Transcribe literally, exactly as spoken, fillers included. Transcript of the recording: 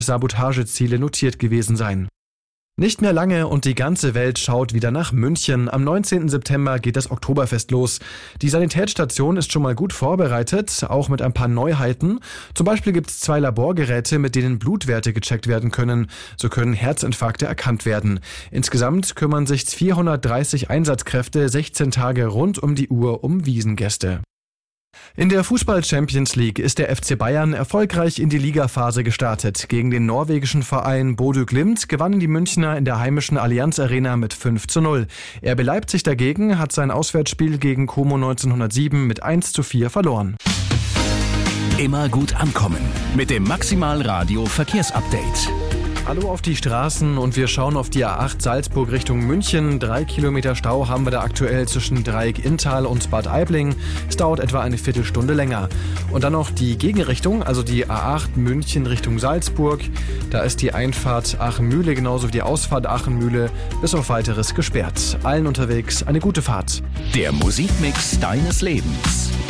Sabotageziele notiert gewesen sein. Nicht mehr lange und die ganze Welt schaut wieder nach München. Am neunzehnten September geht das Oktoberfest los. Die Sanitätsstation ist schon mal gut vorbereitet, auch mit ein paar Neuheiten. Zum Beispiel gibt es zwei Laborgeräte, mit denen Blutwerte gecheckt werden können. So können Herzinfarkte erkannt werden. Insgesamt kümmern sich vierhundertdreißig Einsatzkräfte sechzehn Tage rund um die Uhr um Wiesengäste. In der Fußball-Champions League ist der F C Bayern erfolgreich in die Ligaphase gestartet. Gegen den norwegischen Verein Bodø Glimt gewannen die Münchner in der heimischen Allianz Arena mit fünf zu null. R B Leipzig dagegen hat sein Auswärtsspiel gegen Como neunzehnhundertsieben mit eins zu vier verloren. Immer gut ankommen mit dem Maximal Radio Verkehrsupdate. Hallo auf die Straßen und wir schauen auf die A acht Salzburg Richtung München. Drei Kilometer Stau haben wir da aktuell zwischen Dreieck-Inntal und Bad Aibling. Es dauert etwa eine Viertelstunde länger. Und dann noch die Gegenrichtung, also die A acht München Richtung Salzburg. Da ist die Einfahrt Aachen-Mühle genauso wie die Ausfahrt Aachen-Mühle bis auf Weiteres gesperrt. Allen unterwegs eine gute Fahrt. Der Musikmix deines Lebens.